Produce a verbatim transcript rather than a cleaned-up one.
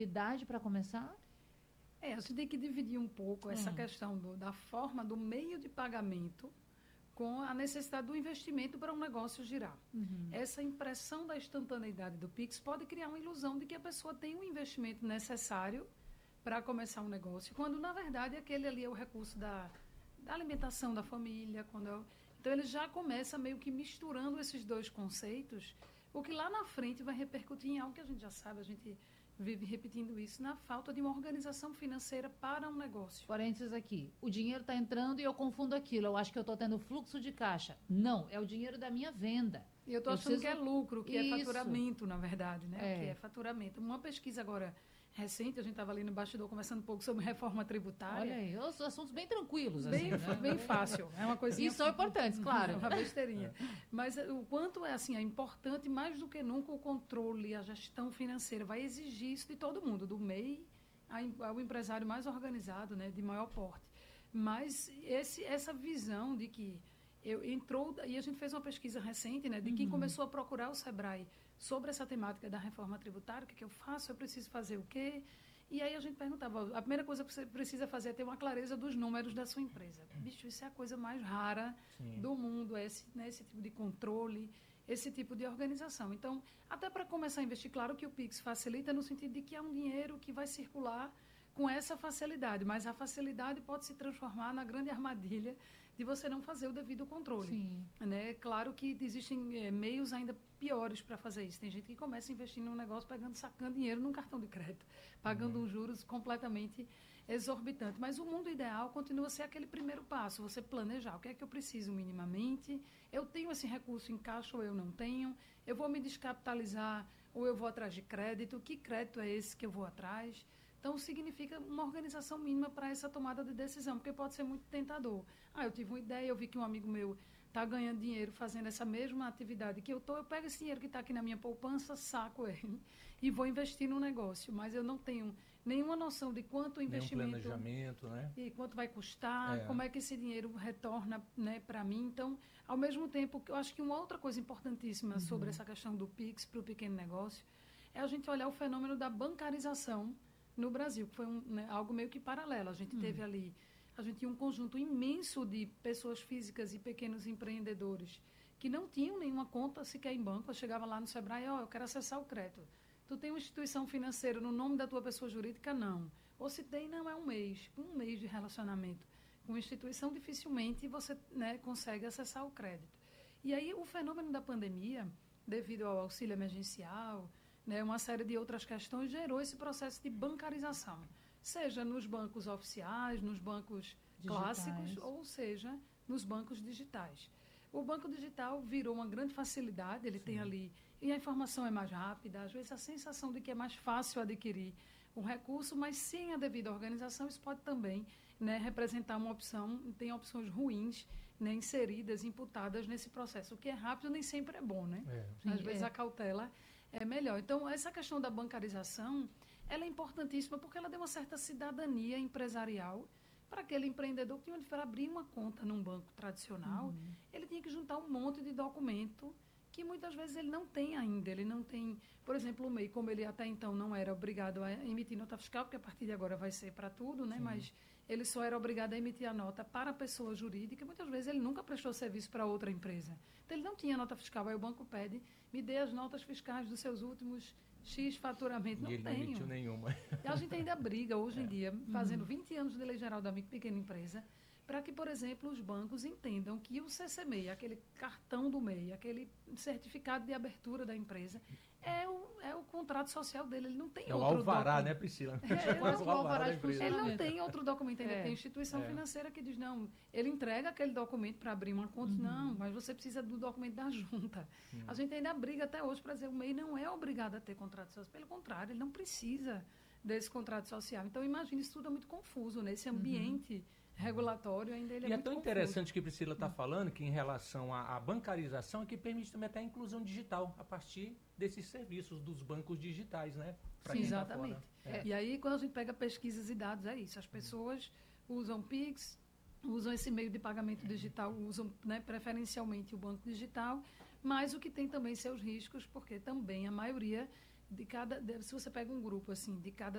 Idade para começar? É, a gente tem que dividir um pouco essa Hum. questão do, da forma, do meio de pagamento com a necessidade do investimento para um negócio girar. Uhum. Essa impressão da instantaneidade do Pix pode criar uma ilusão de que a pessoa tem o investimento necessário para começar um negócio, quando na verdade aquele ali é o recurso da, da alimentação da família. Quando é, então ele já começa meio que misturando esses dois conceitos, o que lá na frente vai repercutir em algo que a gente já sabe, a gente vive repetindo isso, na falta de uma organização financeira para um negócio. Parênteses aqui. O dinheiro está entrando e eu confundo aquilo. Eu acho que eu estou tendo fluxo de caixa. Não, é o dinheiro da minha venda. E eu estou achando preciso... que é lucro, que Isso. é faturamento, na verdade, né? É. Que é faturamento. Uma pesquisa agora recente, a gente estava ali no bastidor conversando um pouco sobre reforma tributária. Olha aí, os assuntos bem tranquilos. Bem, assim, né? bem fácil. É uma coisinha... E são importantes, claro. Uma besteirinha. Mas o quanto é assim, é importante, mais do que nunca, o controle, a gestão financeira. Vai exigir isso de todo mundo, do M E I ao empresário mais organizado, né, de maior porte. Mas esse, essa visão de que eu, entrou, e a gente fez uma pesquisa recente, né, de Uhum. quem começou a procurar o Sebrae sobre essa temática da reforma tributária, o que, que eu faço, eu preciso fazer o quê? E aí a gente perguntava, a primeira coisa que você precisa fazer é ter uma clareza dos números da sua empresa. Bicho, isso é a coisa mais rara Sim. do mundo, é esse, né, esse tipo de controle, esse tipo de organização. Então, até para começar a investir, claro que o Pix facilita no sentido de que é um dinheiro que vai circular com essa facilidade, mas a facilidade pode se transformar na grande armadilha de você não fazer o devido controle. Sim. Né? Claro que existem é, meios ainda piores para fazer isso. Tem gente que começa a investir num negócio pegando, sacando dinheiro num cartão de crédito, pagando uhum. um juros completamente exorbitante. Mas o mundo ideal continua a ser aquele primeiro passo, você planejar o que é que eu preciso minimamente, eu tenho esse recurso em caixa ou eu não tenho, eu vou me descapitalizar ou eu vou atrás de crédito, que crédito é esse que eu vou atrás? Então, significa uma organização mínima para essa tomada de decisão, porque pode ser muito tentador. Ah, eu tive uma ideia, eu vi que um amigo meu está ganhando dinheiro fazendo essa mesma atividade que eu estou, eu pego esse dinheiro que está aqui na minha poupança, saco ele e vou investir no negócio. Mas eu não tenho nenhuma noção de quanto o investimento... Nenhum planejamento, né? E quanto vai custar, é. como é que esse dinheiro retorna, né, para mim. Então, ao mesmo tempo, eu acho que uma outra coisa importantíssima uhum. sobre essa questão do Pix para o pequeno negócio é a gente olhar o fenômeno da bancarização no Brasil, que foi um, né, algo meio que paralelo. A gente hum. teve ali, a gente tinha um conjunto imenso de pessoas físicas e pequenos empreendedores que não tinham nenhuma conta sequer em banco. Eu chegava lá no Sebrae, ó, oh, eu quero acessar o crédito. Tu tem uma instituição financeira no nome da tua pessoa jurídica? Não. Ou se tem, não, é um mês. Um mês de relacionamento com instituição, dificilmente você, né, consegue acessar o crédito. E aí o fenômeno da pandemia, devido ao auxílio emergencial, né, uma série de outras questões, gerou esse processo de bancarização, seja nos bancos oficiais, nos bancos digitais. Clássicos, ou seja, nos bancos digitais. O banco digital virou uma grande facilidade, ele Sim. tem ali, e a informação é mais rápida, às vezes a sensação de que é mais fácil adquirir um recurso, mas sem a devida organização, isso pode também, né, representar uma opção, tem opções ruins, né, inseridas, imputadas nesse processo. O que é rápido nem sempre é bom, né? É. Às Sim, vezes é. a cautela é melhor. Então, essa questão da bancarização, ela é importantíssima porque ela deu uma certa cidadania empresarial para aquele empreendedor que tinha para abrir uma conta num banco tradicional, uhum. ele tinha que juntar um monte de documento que muitas vezes ele não tem ainda. Ele não tem, por exemplo, o M E I, como ele até então não era obrigado a emitir nota fiscal, porque a partir de agora vai ser para tudo, né? Mas ele só era obrigado a emitir a nota para a pessoa jurídica. Muitas vezes ele nunca prestou serviço para outra empresa. Então ele não tinha nota fiscal. Aí o banco pede, me dê as notas fiscais dos seus últimos X faturamento. Não e ele tenho. não emitiu nenhuma. E a gente ainda briga hoje é. em dia, fazendo uhum. vinte anos de Lei Geral da Micro e Pequena Empresa, para que, por exemplo, os bancos entendam que o C C M E I, aquele cartão do M E I, aquele certificado de abertura da empresa, é o, é o contrato social dele. Ele não tem é outro documento. É o alvará, documento. né, Priscila? É, ele, quase o alvará da empresa. Ele não tem outro documento. Ele é. tem instituição é. financeira que diz, não, ele entrega aquele documento para abrir uma conta. Uhum. Não, mas você precisa do documento da junta. Uhum. A gente ainda briga até hoje para dizer que o M E I não é obrigado a ter contrato social. Pelo contrário, ele não precisa desse contrato social. Então, imagine, isso tudo é muito confuso, nesse ambiente uhum. regulatório ainda ele é e muito é tão confuso. Interessante que a Priscila está falando que em relação à, à bancarização é que permite também até a inclusão digital a partir desses serviços dos bancos digitais, né? Sim, exatamente. Tá é. E aí, quando a gente pega pesquisas e dados, é isso. As pessoas usam Pix, usam esse meio de pagamento digital, usam, né, preferencialmente o banco digital, mas o que tem também seus riscos, porque também a maioria de cada... Se você pega um grupo assim, de cada